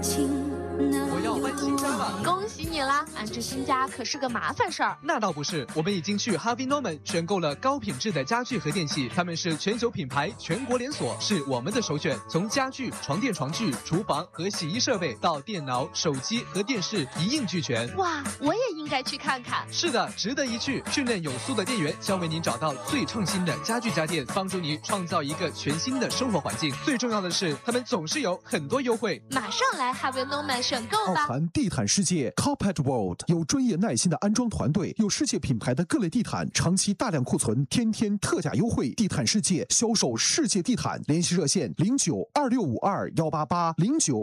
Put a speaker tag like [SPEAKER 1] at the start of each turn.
[SPEAKER 1] 我要搬新家了，
[SPEAKER 2] 恭喜你啦！安置新家可是个麻烦事儿。
[SPEAKER 1] 那倒不是，我们已经去 Harvey Norman 选购了高品质的家具和电器，他们是全球品牌，全国连锁，是我们的首选。从家具、床垫、床具、厨房和洗衣设备到电脑、手机和电视一应俱全。
[SPEAKER 2] 哇，我也应该去看看。
[SPEAKER 1] 是的，值得一去。训练有素的店员将为您找到最创新的家具家电，帮助你创造一个全新的生活环境。最重要的是，他们总是有很多优惠。
[SPEAKER 2] 马上来 Harvey Norman 选购吧！
[SPEAKER 3] 奥谈地毯世界 Carpet World 有专业耐心的安装团队，有世界品牌的各类地毯，长期大量库存，天天特价优惠。地毯世界销售世界地毯，联系热线092652188809。